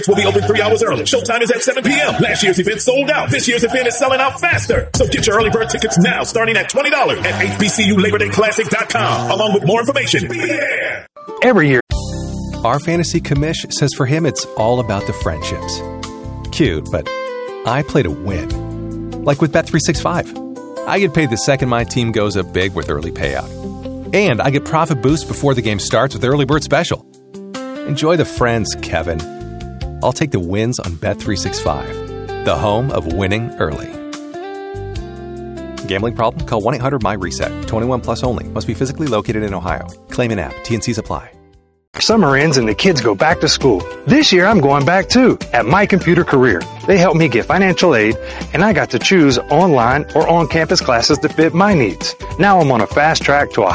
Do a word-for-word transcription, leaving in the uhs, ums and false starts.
Will be open three hours early. Showtime is at seven p.m. Last year's event sold out. This year's event is selling out faster. So get your early bird tickets now, starting at twenty dollars at H B C U Labor Day Classic dot com, along with more information. Be there. Every year. Our fantasy commish says for him it's all about the friendships. Cute, but I play to win. Like with Bet three sixty-five. I get paid the second my team goes up big with early payout. And I get profit boost before the game starts with Early Bird Special. Enjoy the friends, Kevin. I'll take the wins on Bet three sixty-five, the home of winning early. Gambling problem? Call one eight hundred my reset. twenty-one plus only. Must be physically located in Ohio. Claim an app. T N Cs apply. Summer ends and the kids go back to school. This year I'm going back too at My Computer Career. They helped me get financial aid and I got to choose online or on-campus classes that fit my needs. Now I'm on a fast track to a